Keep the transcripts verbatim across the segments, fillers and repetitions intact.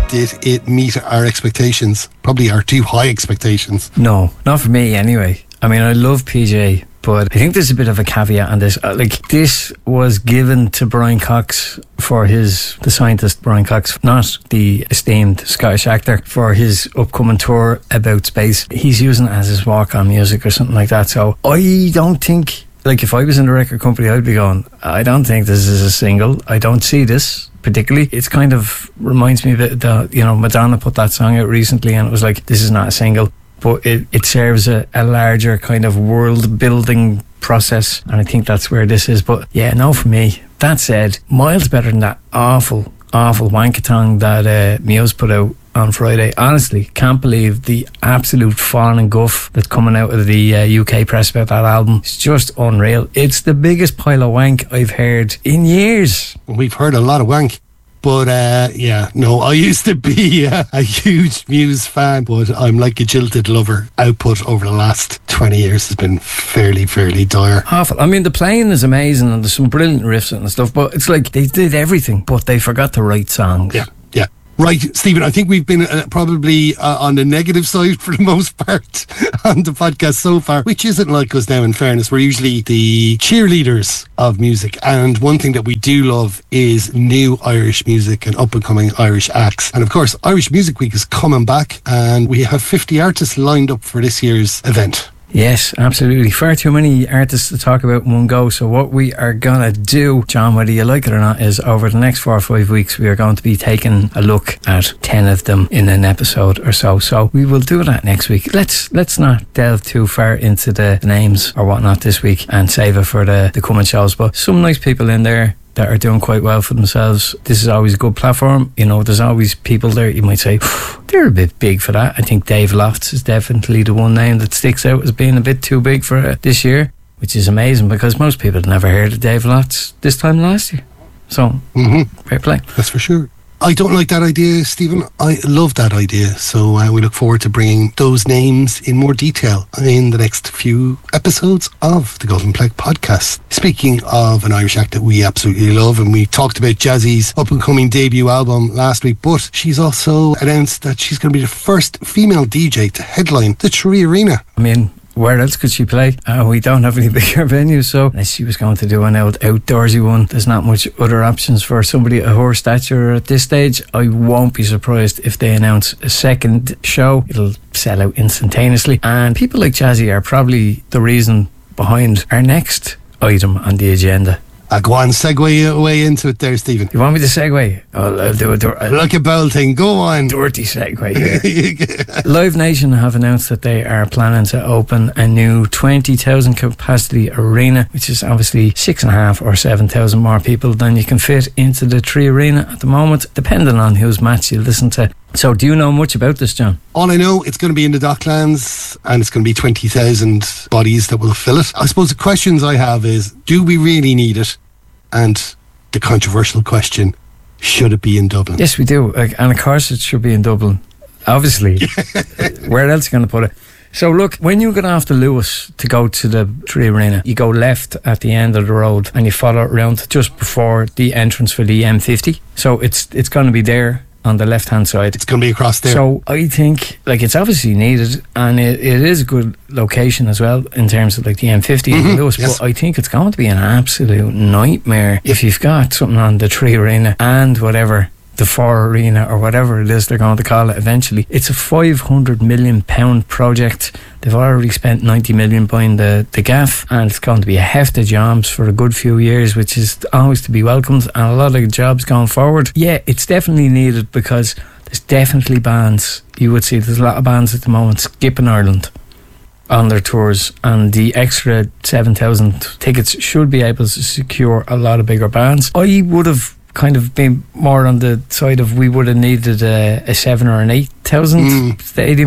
did it meet our expectations? Probably our too high expectations. No, not for me anyway. I mean, I love P J, but I think there's a bit of a caveat on this. Uh, like, this was given to Brian Cox for his, the scientist Brian Cox, not the esteemed Scottish actor, for his upcoming tour about space. He's using it as his walk-on music or something like that. So I don't think, like, if I was in the record company, I'd be going, I don't think this is a single. I don't see this particularly. It's kind of reminds me of it, the, you know, Madonna put that song out recently and it was like, this is not a single. But it, it serves a, a larger kind of world building process, and I think that's where this is. But yeah, no, for me. That said, miles better than that awful, awful wankathon that uh, Muse put out on Friday. Honestly, can't believe the absolute fawn and guff that's coming out of the uh, U K press about that album. It's just unreal. It's the biggest pile of wank I've heard in years. We've heard a lot of wank. But uh, yeah, no, I used to be uh, a huge Muse fan, but I'm like a jilted lover. Output over the last twenty years has been fairly, fairly dire. Awful. I mean, the playing is amazing and there's some brilliant riffs and stuff, but it's like they did everything, but they forgot to write songs. Yeah, yeah. Right, Stephen, I think we've been uh, probably uh, on the negative side for the most part on the podcast so far, which isn't like us now, in fairness. We're usually the cheerleaders of music, and one thing that we do love is new Irish music and up-and-coming Irish acts. And of course, Irish Music Week is coming back, and we have fifty artists lined up for this year's event. Yes, absolutely. Far too many artists to talk about in one go. So what we are going to do, John, whether you like it or not, is over the next four or five weeks, we are going to be taking a look at ten of them in an episode or so. So we will do that next week. Let's let's not delve too far into the names or whatnot this week and save it for the, the coming shows. But some nice people in there that are doing quite well for themselves. This is always a good platform. You know, there's always people there you might say, they're a bit big for that. I think Dave Lofts is definitely the one name that sticks out as being a bit too big for it this year, which is amazing because most people had never heard of Dave Lofts this time last year. So, mm-hmm. Fair play. That's for sure. I don't like that idea, Stephen. I love that idea. So uh, we look forward to bringing those names in more detail in the next few episodes of the Golden Plague podcast. Speaking of an Irish act that we absolutely love, and we talked about Jazzy's up-and-coming debut album last week, but she's also announced that she's going to be the first female D J to headline the Tree Arena. I mean, where else could she play? Uh, we don't have any bigger venues, so unless she was going to do an out- outdoorsy one, there's not much other options for somebody at her stature at this stage. I won't be surprised if they announce a second show. It'll sell out instantaneously, and people like Jazzy are probably the reason behind our next item on the agenda. Uh, go on, segue away into it there, Stephen. You want me to segue? Oh, I'll do it. Like a bell thing, go on. Dirty segue here. Live Nation have announced that they are planning to open a new twenty thousand capacity arena, which is obviously six and a half or seven thousand more people than you can fit into the Tree Arena at the moment, depending on whose match you listen to. So do you know much about this, John? All I know, it's going to be in the Docklands and it's going to be twenty thousand bodies that will fill it. I suppose the questions I have is, do we really need it? And the controversial question, should it be in Dublin? Yes, we do. And of course it should be in Dublin. Obviously. Where else are you going to put it? So look, when you get off the Lewis to go to the Tree Arena, you go left at the end of the road and you follow it around just before the entrance for the M fifty. So it's it's going to be there on the left hand side. It's going to be across there. So I think, like, it's obviously needed, and it, it is a good location as well in terms of like the M fifty mm-hmm. and Lewis. Yes. But I think it's going to be an absolute nightmare if you've got something on the Tree Arena and whatever the Four Arena or whatever it is they're going to call it eventually. It's a five hundred million pound project. They've already spent ninety million buying the, the gaff, and it's going to be a heft of jobs for a good few years, which is always to be welcomed, and a lot of jobs going forward. Yeah, it's definitely needed because there's definitely bands. You would see there's a lot of bands at the moment skipping Ireland on their tours, and the extra seven thousand tickets should be able to secure a lot of bigger bands. I would have kind of been more on the side of we would have needed a, a seven or an eight thousand mm. stadium,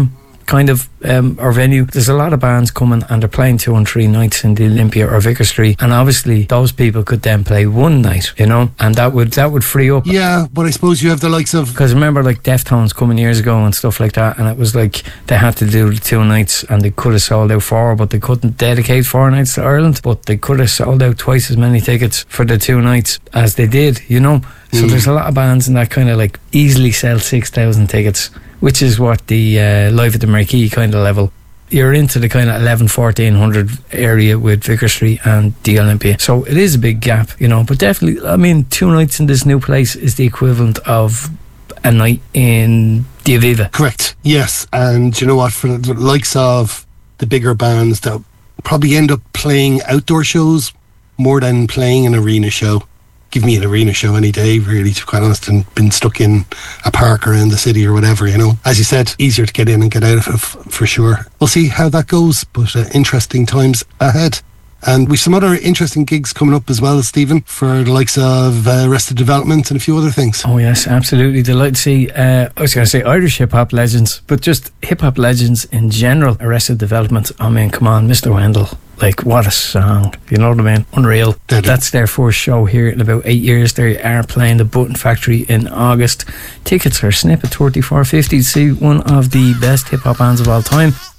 kind of um, our venue. There's a lot of bands coming and they're playing two and three nights in the Olympia or Vicar Street, and obviously those people could then play one night, you know, and that would that would free up. Yeah, but I suppose you have the likes of, because remember like Deftones coming years ago and stuff like that, and it was like they had to do the two nights and they could have sold out four, but they couldn't dedicate four nights to Ireland, but they could have sold out twice as many tickets for the two nights as they did, you know. So mm. there's a lot of bands in that kind of like easily sell six thousand tickets, which is what the uh, Live at the Marquee kind of level. You're into the kind of eleven, fourteen hundred area with Vicar Street and the Olympia. So it is a big gap, you know, but definitely, I mean, two nights in this new place is the equivalent of a night in the Aviva. Correct, yes. And you know what, for the likes of the bigger bands that probably end up playing outdoor shows more than playing an arena show. Give me an arena show any day, really, to be quite honest, and been stuck in a park or in the city or whatever, you know. As you said, easier to get in and get out of it, f- for sure. We'll see how that goes, but uh, interesting times ahead. And we've some other interesting gigs coming up as well, Stephen, for the likes of uh, Arrested Development and a few other things. Oh yes, absolutely. Delighted to see, uh, I was going to say Irish hip-hop legends, but just hip-hop legends in general. Arrested Development, I mean, come on, Mister Wendell. Like, what a song, you know what I mean? Unreal. Deadly. That's their first show here in about eight years. They are playing the Button Factory in August. Tickets are snip at thirty-four fifty to see one of the best hip-hop bands of all time.